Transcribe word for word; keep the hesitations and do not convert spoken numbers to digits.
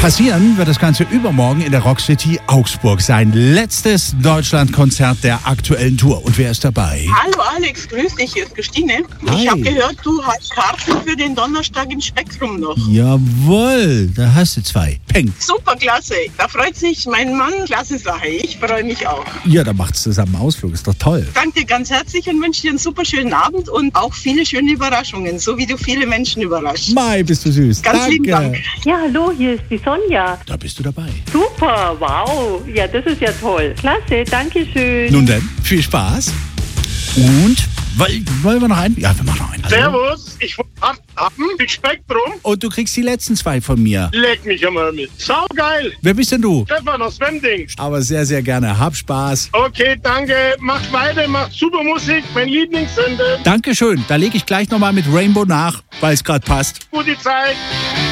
Passieren wird das Ganze übermorgen in der Rock City Augsburg. Sein letztes Deutschlandkonzert der aktuellen Tour. Und wer ist dabei? Hallo Alex, grüß dich, hier ist Christine. Hi. Ich habe gehört, du hast Karten für den Donnerstag im Spektrum noch. Jawohl, da hast du zwei. Peng. Super, klasse. Da freut sich mein Mann. Klasse Sache. Ich freue mich auch. Ja, da macht's zusammen einen Ausflug. Ist doch toll. Danke dir ganz herzlich und wünsche dir einen super schönen Abend und auch viele schöne Überraschungen, so wie du viele Menschen überraschst. Mai, bist du süß. Ganz Danke. lieben Dank. Ja, hallo, hier ist die Sonja. Da bist du dabei. Super, wow. Ja, das ist ja toll. Klasse, danke schön. Nun denn, viel Spaß. Und, wollen, wollen wir noch einen? Ja, wir machen noch einen. Hallo? Servus, ich wollte haben, die Spektrum. Und du kriegst die letzten zwei von mir. Leg mich einmal mit. Saugeil. Wer bist denn du? Stefan aus Wemding. Aber sehr, sehr gerne. Hab Spaß. Okay, danke. Macht weiter, macht super Musik. Mein Lieblingssender. Dankeschön. Da lege ich gleich nochmal mit Rainbow nach, weil es gerade passt. Gute Zeit.